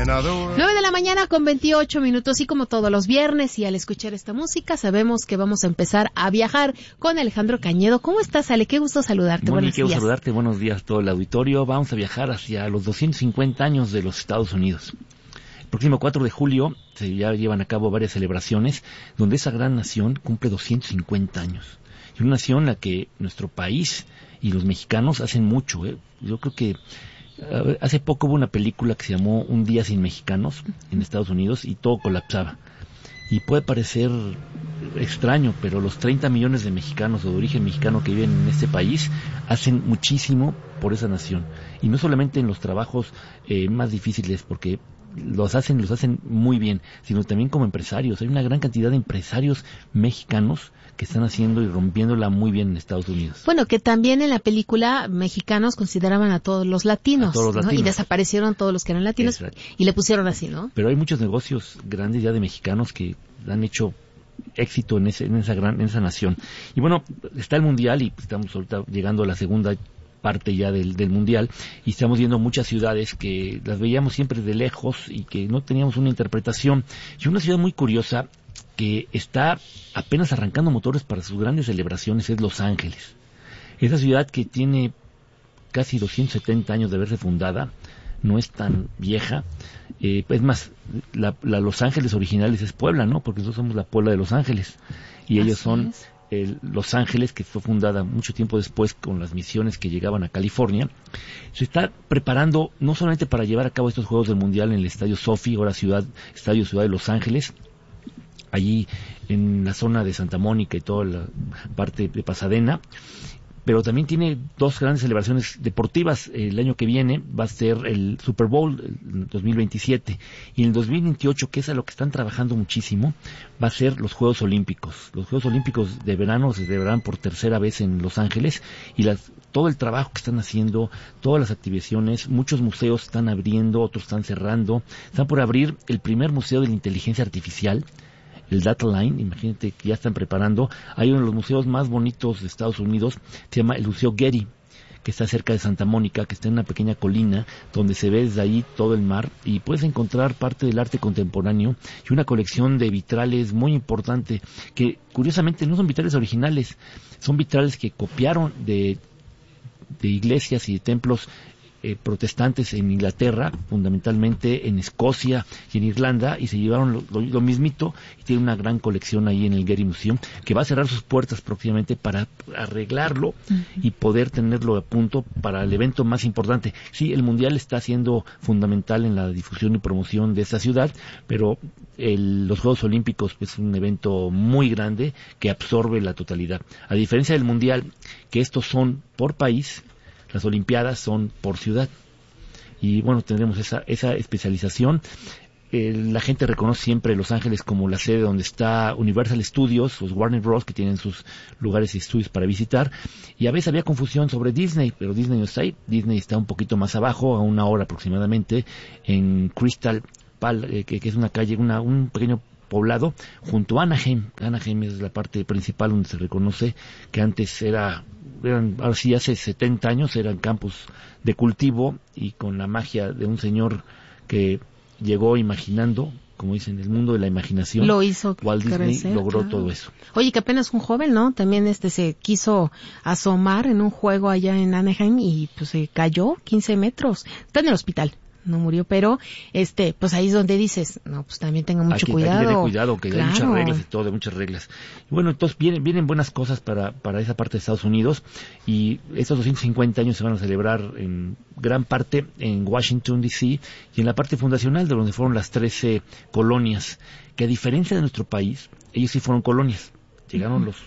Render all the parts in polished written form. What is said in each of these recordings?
9 de la mañana con 28 minutos y como todos los viernes y al escuchar esta música sabemos que vamos a empezar a viajar con Alejandro Cañedo. ¿Cómo estás, Ale? Qué gusto saludarte. Buenos días. Saludarte, buenos días a todo el auditorio. Vamos a viajar hacia los 250 años de los Estados Unidos. El próximo 4 de julio se ya llevan a cabo varias celebraciones donde esa gran nación cumple 250 años. Y una nación en la que nuestro país y los mexicanos hacen mucho. Yo creo que hace poco hubo una película que se llamó Un día sin mexicanos en Estados Unidos y todo colapsaba. Y puede parecer extraño, pero los 30 millones de mexicanos o de origen mexicano que viven en este país hacen muchísimo por esa nación. Y no solamente en los trabajos más difíciles, porque los hacen muy bien, sino también como empresarios. Hay una gran cantidad de empresarios mexicanos que están haciendo y rompiéndola muy bien en Estados Unidos. Bueno, que también en la película mexicanos consideraban a todos los latinos, ¿no? Y desaparecieron todos los que eran latinos. Exacto. Y le pusieron así, ¿no? Pero hay muchos negocios grandes ya de mexicanos que han hecho éxito en esa nación. Y bueno, está el Mundial y estamos ahorita llegando a la segunda parte ya del Mundial y estamos viendo muchas ciudades que las veíamos siempre de lejos y que no teníamos una interpretación. Y una ciudad muy curiosa que está apenas arrancando motores para sus grandes celebraciones es Los Ángeles. Esa ciudad que tiene casi 270 años de haberse fundada, no es tan vieja. Es más, la Los Ángeles originales es Puebla, ¿no? Porque nosotros somos la Puebla de Los Ángeles y ellos son Los Ángeles, que fue fundada mucho tiempo después con las misiones que llegaban a California. Se está preparando no solamente para llevar a cabo estos Juegos del Mundial en el Estadio SoFi, ahora Estadio Ciudad de Los Ángeles, allí en la zona de Santa Mónica y toda la parte de Pasadena, pero también tiene dos grandes celebraciones deportivas. El año que viene va a ser el Super Bowl, el 2027, y en el 2028, que es a lo que están trabajando muchísimo, va a ser los Juegos Olímpicos. Los Juegos Olímpicos de verano se celebrarán por tercera vez en Los Ángeles, y todo el trabajo que están haciendo, todas las activaciones, muchos museos están abriendo, otros están cerrando. Están por abrir el primer museo de la inteligencia artificial, el Data Line. Imagínate que ya están preparando. Hay uno de los museos más bonitos de Estados Unidos, se llama el Museo Getty, que está cerca de Santa Mónica, que está en una pequeña colina donde se ve desde ahí todo el mar y puedes encontrar parte del arte contemporáneo y una colección de vitrales muy importante que curiosamente no son vitrales originales, son vitrales que copiaron de iglesias y de templos protestantes en Inglaterra, fundamentalmente en Escocia y en Irlanda, y se llevaron lo mismito y tiene una gran colección ahí en el Getty Museum, que va a cerrar sus puertas próximamente para arreglarlo y poder tenerlo a punto para el evento más importante. Sí, el Mundial está siendo fundamental en la difusión y promoción de esta ciudad, pero los Juegos Olímpicos es un evento muy grande que absorbe la totalidad. A diferencia del Mundial, que estos son por país, las Olimpiadas son por ciudad. Y bueno, tendremos esa especialización. La gente reconoce siempre Los Ángeles como la sede donde está Universal Studios, los Warner Bros., que tienen sus lugares y estudios para visitar. Y a veces había confusión sobre Disney, pero Disney no está ahí. Disney está un poquito más abajo, a una hora aproximadamente, en Crystal Palace, que es una calle, un pequeño poblado junto a Anaheim. Anaheim es la parte principal donde se reconoce que antes ahora sí, hace 70 años eran campos de cultivo, y con la magia de un señor que llegó imaginando, como dicen, el mundo de la imaginación, lo hizo Walt Disney crecer, logró claro. todo eso. Oye, que apenas un joven, ¿no? También se quiso asomar en un juego allá en Anaheim y pues se cayó 15 metros. Está en el hospital. No murió, pero pues ahí es donde dices, no, pues también tenga mucho cuidado. Hay que tener cuidado, que claro. Hay muchas reglas y todo, muchas reglas. Y bueno, entonces vienen buenas cosas para esa parte de Estados Unidos, y estos 250 años se van a celebrar en gran parte en Washington, D.C., y en la parte fundacional, de donde fueron las 13 colonias, que a diferencia de nuestro país, ellos sí fueron colonias. Llegaron los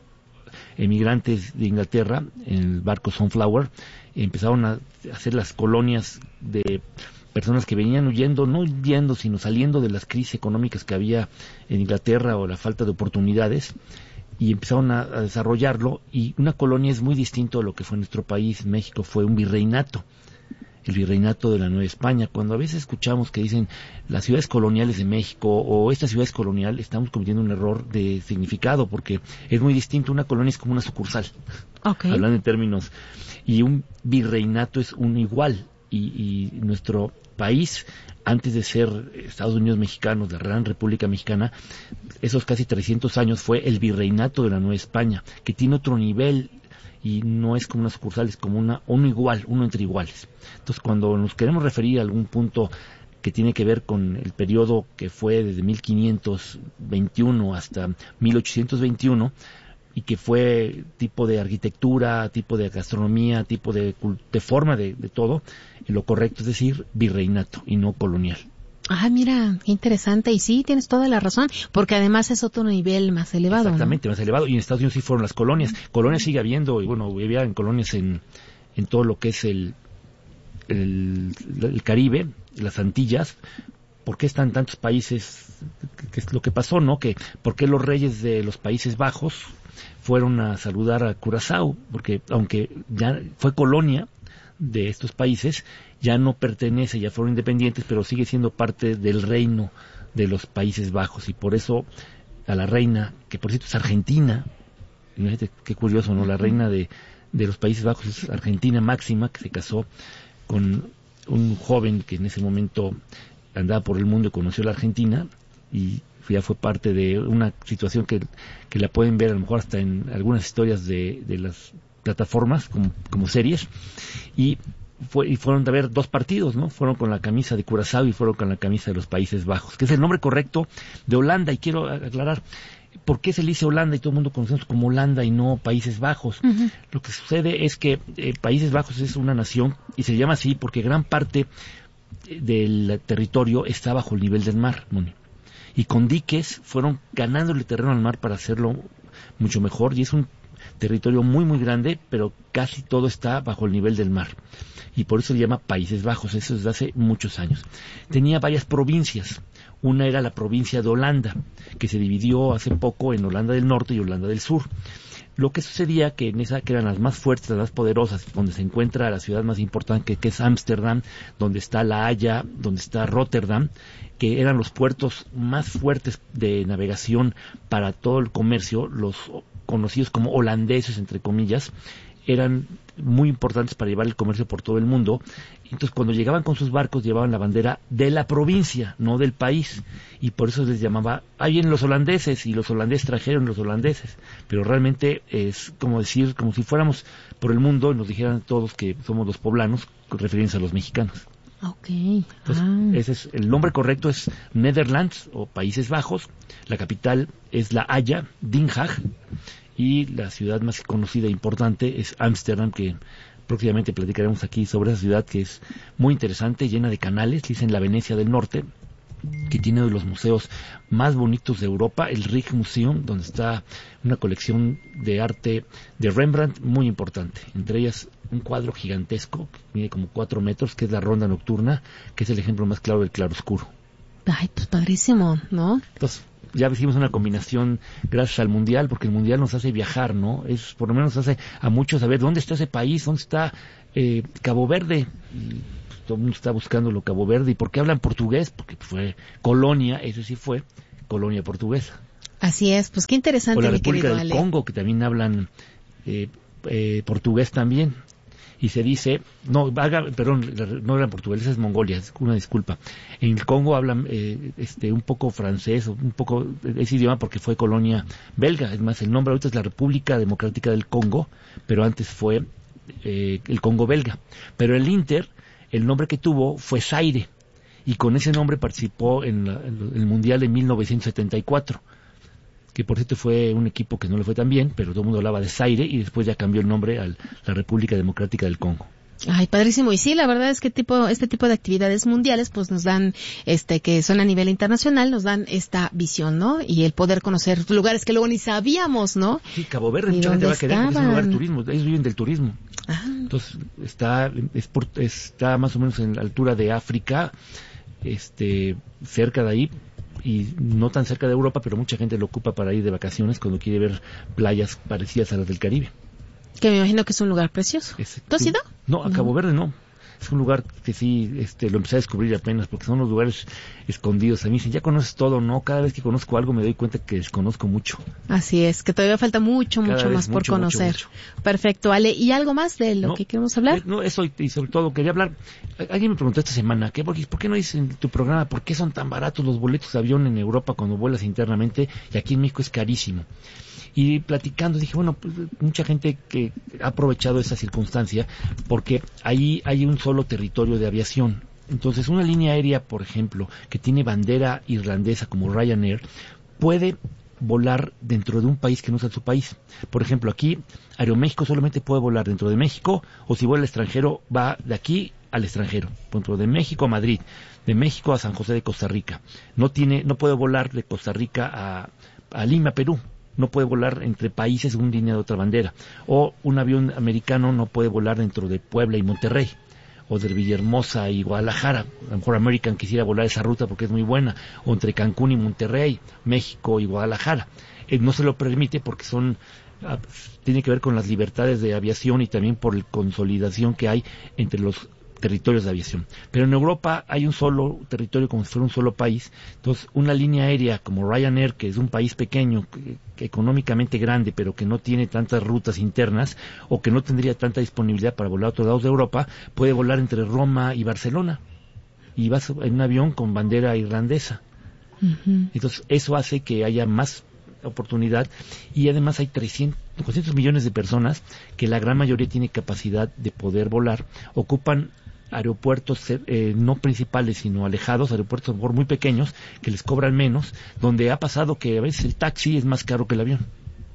emigrantes de Inglaterra en el barco Sunflower, empezaron a hacer las colonias de personas que venían huyendo, no huyendo, sino saliendo de las crisis económicas que había en Inglaterra o la falta de oportunidades, y empezaron a desarrollarlo. Y una colonia es muy distinto a lo que fue nuestro país. México fue un virreinato, el virreinato de la Nueva España. Cuando a veces escuchamos que dicen las ciudades coloniales de México o esta ciudad es colonial, estamos cometiendo un error de significado, porque es muy distinto. Una colonia es como una sucursal, hablando en términos, y un virreinato es un igual, y nuestro país, antes de ser Estados Unidos mexicanos, la Gran República Mexicana, esos casi 300 años fue el virreinato de la Nueva España, que tiene otro nivel y no es como una sucursal, es como uno entre iguales. Entonces, cuando nos queremos referir a algún punto que tiene que ver con el periodo que fue desde 1521 hasta 1821, y que fue tipo de arquitectura, tipo de gastronomía, tipo de forma de todo, lo correcto es decir virreinato y no colonial. Ah, mira, qué interesante. Y sí, tienes toda la razón, porque además es otro nivel más elevado. Exactamente, ¿no? Más elevado. Y en Estados Unidos sí fueron las colonias. Colonias sigue habiendo, y bueno, había en colonias en todo lo que es el Caribe, las Antillas. ¿Por qué están tantos países? ¿Qué es lo que pasó, no? ¿Por qué los reyes de los Países Bajos fueron a saludar a Curazao? Porque aunque ya fue colonia de estos países, ya no pertenece, ya fueron independientes, pero sigue siendo parte del reino de los Países Bajos, y por eso a la reina, que por cierto es argentina, fíjate qué curioso, ¿no? La reina de los Países Bajos es Argentina Máxima, que se casó con un joven que en ese momento andaba por el mundo y conoció la Argentina, y ya fue parte de una situación que la pueden ver a lo mejor hasta en algunas historias de las plataformas como series, y fueron a ver dos partidos, ¿no? Fueron con la camisa de Curazao y fueron con la camisa de los Países Bajos, que es el nombre correcto de Holanda. Y quiero aclarar por qué se le dice Holanda y todo el mundo conocemos como Holanda y no Países Bajos. Uh-huh. Lo que sucede es que Países Bajos es una nación y se llama así porque gran parte del territorio está bajo el nivel del mar, Moni. Y con diques fueron ganándole terreno al mar para hacerlo mucho mejor, y es un territorio muy muy grande, pero casi todo está bajo el nivel del mar, y por eso se llama Países Bajos. Eso desde hace muchos años. Tenía varias provincias. Una era la provincia de Holanda, que se dividió hace poco en Holanda del Norte y Holanda del Sur. Lo que sucedía que en esa, que eran las más fuertes, las más poderosas, donde se encuentra la ciudad más importante, que es Ámsterdam, donde está La Haya, donde está Rotterdam, que eran los puertos más fuertes de navegación para todo el comercio, los conocidos como holandeses, entre comillas, eran muy importantes para llevar el comercio por todo el mundo. Entonces, cuando llegaban con sus barcos, llevaban la bandera de la provincia, no del país, y por eso les llamaba, ahí vienen los holandeses, y los holandeses trajeron los holandeses, pero realmente es como decir, como si fuéramos por el mundo y nos dijeran todos que somos los poblanos, refiriéndose a los mexicanos. Okay. Entonces, ese es el nombre correcto, es Netherlands o Países Bajos. La capital es La Haya, Den Haag, y la ciudad más conocida e importante es Ámsterdam, que próximamente platicaremos aquí sobre esa ciudad, que es muy interesante, llena de canales. Dicen la Venecia del Norte, que tiene uno de los museos más bonitos de Europa, el Rijksmuseum, donde está una colección de arte de Rembrandt muy importante, entre ellas un cuadro gigantesco que mide como 4 metros, que es La Ronda Nocturna, que es el ejemplo más claro del claroscuro. Ay, pues padrísimo, ¿no? Entonces, ya hicimos una combinación gracias al Mundial, porque el Mundial nos hace viajar, ¿no? Por lo menos nos hace a muchos saber dónde está ese país, dónde está Cabo Verde. Y todo el mundo está buscando lo Cabo Verde. ¿Y por qué hablan portugués? Porque fue colonia, eso sí fue colonia portuguesa. Así es, pues qué interesante. O la mi República del Ale. Congo, que también hablan portugués también. Y se dice, no eran portugueses, es Mongolia, es una disculpa. En el Congo hablan un poco francés, un poco ese idioma porque fue colonia belga. Es más, el nombre ahorita es la República Democrática del Congo, pero antes fue el Congo belga. Pero el Inter, el nombre que tuvo fue Zaire, y con ese nombre participó en el Mundial de 1974. Que por cierto fue un equipo que no le fue tan bien, pero todo el mundo hablaba de Zaire, y después ya cambió el nombre a la República Democrática del Congo. Ay, padrísimo. Y sí, la verdad es que este tipo de actividades mundiales pues nos dan, que son a nivel internacional, nos dan esta visión, ¿no? Y el poder conocer lugares que luego ni sabíamos, ¿no? Sí, Cabo Verde mucha gente va a querer porque es un lugar de turismo, ellos viven del turismo. Ah. Entonces está más o menos en la altura de África, cerca de ahí, y no tan cerca de Europa, pero mucha gente lo ocupa para ir de vacaciones cuando quiere ver playas parecidas a las del Caribe. Que me imagino que es un lugar precioso. ¿Tú has ido? No, a Cabo Verde no. es un lugar que sí, lo empecé a descubrir apenas, porque son los lugares escondidos. A mí dicen, ya conoces todo, ¿no? Cada vez que conozco algo me doy cuenta que desconozco mucho. Así es, que todavía falta mucho más por conocer. Mucho. Perfecto, Ale. ¿Y algo más de lo que queremos hablar? No, eso, y sobre todo quería hablar, alguien me preguntó esta semana, ¿por qué no dices en tu programa por qué son tan baratos los boletos de avión en Europa cuando vuelas internamente y aquí en México es carísimo? Y platicando dije, bueno, pues, mucha gente que ha aprovechado esa circunstancia porque ahí hay un solo territorio de aviación. Entonces, una línea aérea, por ejemplo, que tiene bandera irlandesa como Ryanair, puede volar dentro de un país que no sea su país. Por ejemplo, aquí Aeroméxico solamente puede volar dentro de México, o si vuela al extranjero, va de aquí al extranjero. Por ejemplo, de México a Madrid, de México a San José de Costa Rica. No puede volar de Costa Rica a Lima, Perú. No puede volar entre países según línea de otra bandera. O un avión americano no puede volar dentro de Puebla y Monterrey, o de Villahermosa y Guadalajara. A lo mejor American quisiera volar esa ruta porque es muy buena, o entre Cancún y Monterrey, México y Guadalajara. No se lo permite porque tiene que ver con las libertades de aviación y también por la consolidación que hay entre los territorios de aviación. Pero en Europa hay un solo territorio como si fuera un solo país. Entonces, una línea aérea como Ryanair, que es un país pequeño, que económicamente grande, pero que no tiene tantas rutas internas o que no tendría tanta disponibilidad para volar a otros lados de Europa, puede volar entre Roma y Barcelona. Y vas en un avión con bandera irlandesa. Uh-huh. Entonces, eso hace que haya más oportunidad y además hay 400 millones de personas que la gran mayoría tiene capacidad de poder volar, ocupan aeropuertos no principales sino alejados, aeropuertos por muy pequeños que les cobran menos, donde ha pasado que a veces el taxi es más caro que el avión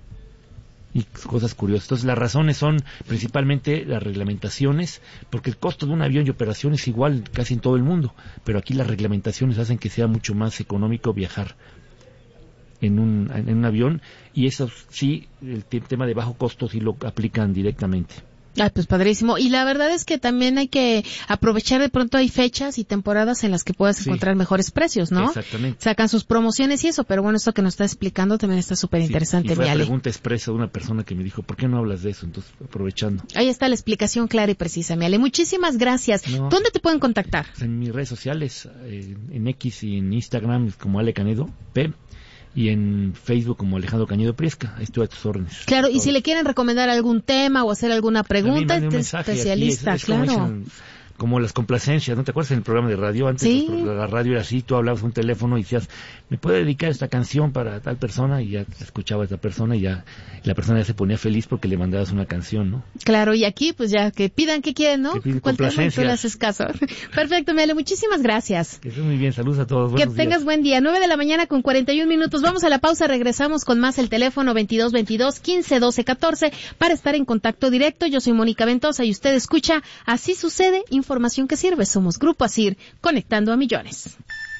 y cosas curiosas. Entonces las razones son principalmente las reglamentaciones, porque el costo de un avión y operación es igual casi en todo el mundo, pero aquí las reglamentaciones hacen que sea mucho más económico viajar en un avión, y eso sí, el tema de bajo costo sí lo aplican directamente. Ay, pues padrísimo. Y la verdad es que también hay que aprovechar, de pronto hay fechas y temporadas en las que puedas encontrar mejores precios, ¿no? Exactamente. Sacan sus promociones y eso, pero bueno, esto que nos está explicando también está súper interesante, y fue mi Ale. Una pregunta expresa de una persona que me dijo, ¿por qué no hablas de eso? Entonces, aprovechando. Ahí está la explicación clara y precisa, mi Ale. Muchísimas gracias. No, ¿dónde te pueden contactar? En mis redes sociales, en X y en Instagram como Ale Canedo, P, y en Facebook como Alejandro Cañedo Priesca. Ahí estoy a tus órdenes. Claro, y si le quieren recomendar algún tema o hacer alguna pregunta, especialista, es claro. Como las complacencias, ¿no te acuerdas en el programa de radio? Antes ¿Sí? La radio era así, tú hablabas un teléfono y decías, ¿me puede dedicar esta canción para tal persona? Y ya escuchaba a esta persona y ya la persona ya se ponía feliz porque le mandabas una canción, ¿no? Claro, y aquí pues ya que pidan que quieren, ¿no? Que piden complacencias. Tú le haces caso. Perfecto, Mele, muchísimas gracias. Que estés muy bien, saludos a todos. Que tengas buen día. 9:41 a.m. Vamos a la pausa, regresamos con más el teléfono 2222-1512-14 para estar en contacto directo. Yo soy Mónica Ventosa y usted escucha Así Sucede, información que sirve. Somos Grupo ASIR, conectando a millones.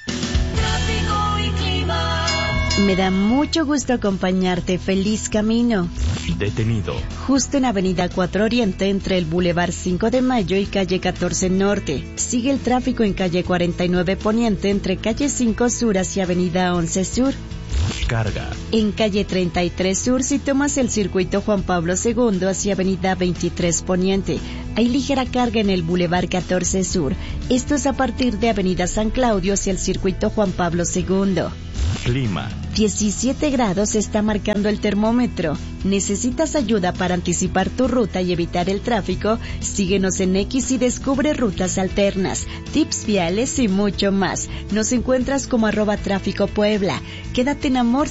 Tráfico y clima. Me da mucho gusto acompañarte. Feliz camino. Detenido. Justo en Avenida 4 Oriente, entre el Boulevard 5 de Mayo y Calle 14 Norte. Sigue el tráfico en Calle 49 Poniente, entre Calle 5 Sur hacia Avenida 11 Sur. Carga. En Calle 33 Sur, si tomas el circuito Juan Pablo II hacia Avenida 23 Poniente, hay ligera carga en el Boulevard 14 Sur. Esto es a partir de Avenida San Claudio hacia el circuito Juan Pablo II. Clima. 17 grados está marcando el termómetro. ¿Necesitas ayuda para anticipar tu ruta y evitar el tráfico? Síguenos en X y descubre rutas alternas, tips viales y mucho más. Nos encuentras como @tráficopuebla. Quédate en Amor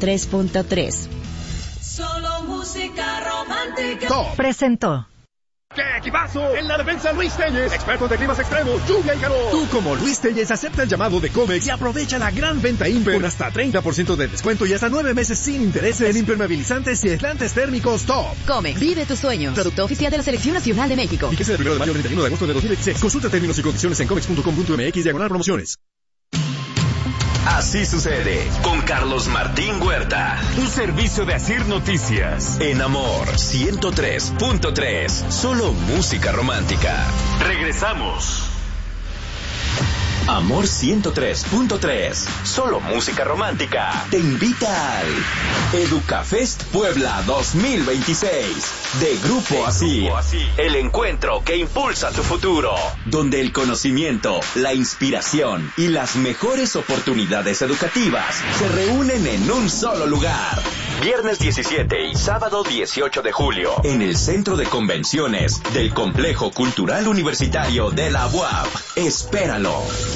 103.3. Solo música romántica. Top presentó. ¡Qué equipazo! En la defensa Luis Telles, experto de climas extremos, lluvia y calor. Tú como Luis Telles acepta el llamado de Comex y aprovecha la gran venta Imper con hasta 30% de descuento y hasta 9 meses sin intereses en impermeabilizantes y aislantes térmicos Top. Comex, vive tus sueños. Producto oficial de la Selección Nacional de México. Fíjese del 1 de mayo al 31 de agosto de 2016. Consulta términos y condiciones en comex.com.mx/promociones. Así sucede con Carlos Martín Huerta. Un servicio de ASIR Noticias. En Amor 103.3. Solo música romántica. Regresamos. Amor 103.3, solo música romántica, te invita al Educafest Puebla 2026 de Grupo Así, el encuentro que impulsa tu futuro, donde el conocimiento, la inspiración y las mejores oportunidades educativas se reúnen en un solo lugar. Viernes 17 y sábado 18 de julio, en el Centro de Convenciones del Complejo Cultural Universitario de la UAP. Espéralo.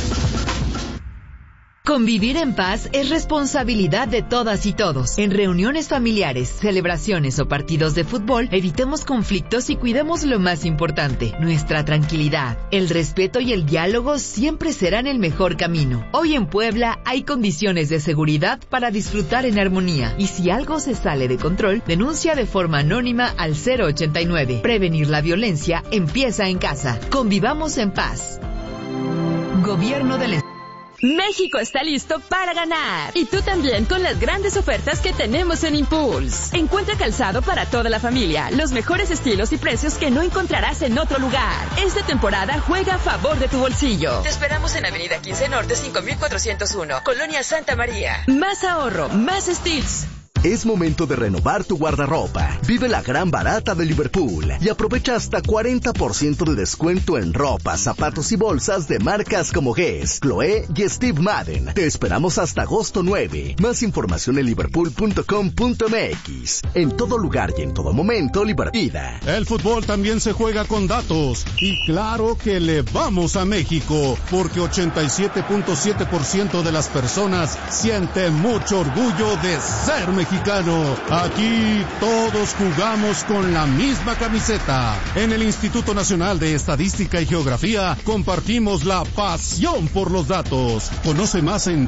Convivir en paz es responsabilidad de todas y todos. En reuniones familiares, celebraciones o partidos de fútbol, evitemos conflictos y cuidemos lo más importante, nuestra tranquilidad. El respeto y el diálogo siempre serán el mejor camino. Hoy en Puebla hay condiciones de seguridad para disfrutar en armonía. Y si algo se sale de control, denuncia de forma anónima al 089. Prevenir la violencia empieza en casa. Convivamos en paz. Gobierno del Estado. México está listo para ganar. Y tú también con las grandes ofertas que tenemos en Impulse. Encuentra calzado para toda la familia, los mejores estilos y precios que no encontrarás en otro lugar. Esta temporada juega a favor de tu bolsillo. Te esperamos en Avenida 15 Norte 5401, Colonia Santa María. Más ahorro, más estilos. Es momento de renovar tu guardarropa. Vive la gran barata de Liverpool y aprovecha hasta 40% de descuento en ropa, zapatos y bolsas de marcas como Guess, Chloé y Steve Madden. Te esperamos hasta agosto 9. Más información en liverpool.com.mx. En todo lugar y en todo momento, Liverpool. El fútbol también se juega con datos. Y claro que le vamos a México, porque 87.7% de las personas sienten mucho orgullo de ser mexicano. Aquí todos jugamos con la misma camiseta. En el Instituto Nacional de Estadística y Geografía compartimos la pasión por los datos. Conoce más en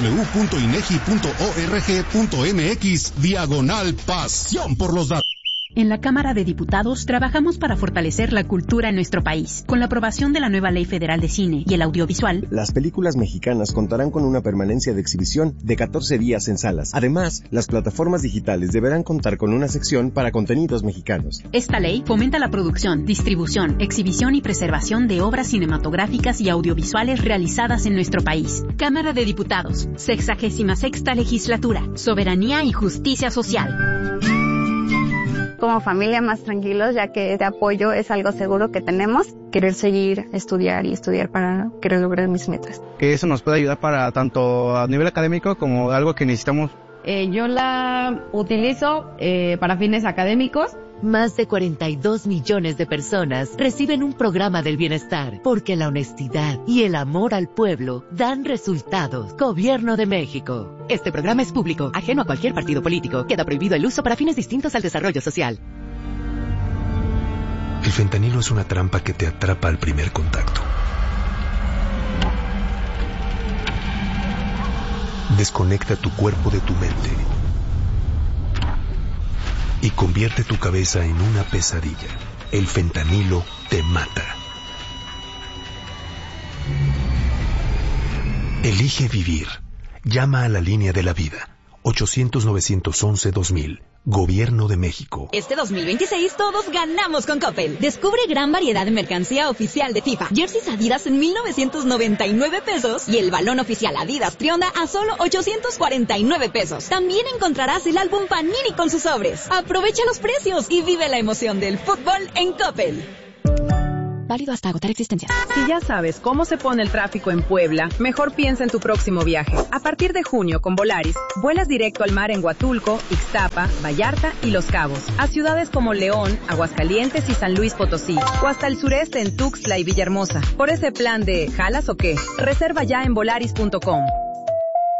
www.inegi.org.mx/pasión por los datos. En la Cámara de Diputados trabajamos para fortalecer la cultura en nuestro país. Con la aprobación de la nueva Ley Federal de Cine y el Audiovisual, las películas mexicanas contarán con una permanencia de exhibición de 14 días en salas. Además, las plataformas digitales deberán contar con una sección para contenidos mexicanos. Esta ley fomenta la producción, distribución, exhibición y preservación de obras cinematográficas y audiovisuales realizadas en nuestro país. Cámara de Diputados, 66ª Legislatura, Soberanía y Justicia Social. Como familia más tranquilos, ya que este apoyo es algo seguro que tenemos. Querer seguir, estudiar para querer lograr mis metas. Que eso nos puede ayudar para tanto a nivel académico como algo que necesitamos. Yo la utilizo para fines académicos. Más de 42 millones de personas reciben un programa del bienestar, porque la honestidad y el amor al pueblo dan resultados. Gobierno de México. Este programa es público, ajeno a cualquier partido político. Queda prohibido el uso para fines distintos al desarrollo social. El fentanilo es una trampa que te atrapa al primer contacto. Desconecta tu cuerpo de tu mente y convierte tu cabeza en una pesadilla. El fentanilo te mata. Elige vivir. Llama a la línea de la vida. 800-911-2000. Gobierno de México. Este 2026 todos ganamos con Coppel. Descubre gran variedad de mercancía oficial de FIFA. Jerseys Adidas en 1,999 pesos y el balón oficial Adidas Trionda a solo 849 pesos. También encontrarás el álbum Panini con sus sobres. Aprovecha los precios y vive la emoción del fútbol en Coppel. Válido hasta agotar existencias. Si ya sabes cómo se pone el tráfico en Puebla, mejor piensa en tu próximo viaje. A partir de junio, con Volaris, vuelas directo al mar en Huatulco, Ixtapa, Vallarta y Los Cabos, a ciudades como León, Aguascalientes y San Luis Potosí, o hasta el sureste en Tuxtla y Villahermosa. Por ese plan de ¿jalas o qué? Reserva ya en volaris.com.